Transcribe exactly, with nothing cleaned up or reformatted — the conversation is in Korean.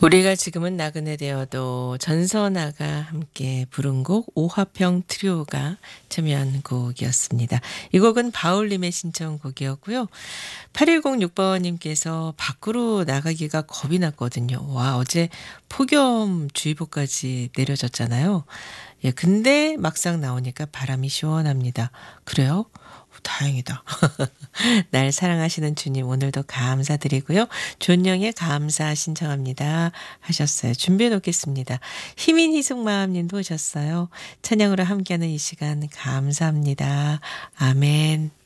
우리가 지금은 나그네 되어도 전선아가 함께 부른 곡 오화평 트리오가 참여한 곡이었습니다. 이 곡은 바울님의 신청곡이었고요. 팔일공육 번님께서 밖으로 나가기가 겁이 났거든요. 와, 어제 폭염주의보까지 내려졌잖아요. 예, 근데 막상 나오니까 바람이 시원합니다. 그래요? 오, 다행이다. 날 사랑하시는 주님 오늘도 감사드리고요. 존영의 감사 신청합니다 하셨어요. 준비해 놓겠습니다. 희민 희숙마음님도 오셨어요. 찬양으로 함께하는 이 시간 감사합니다. 아멘.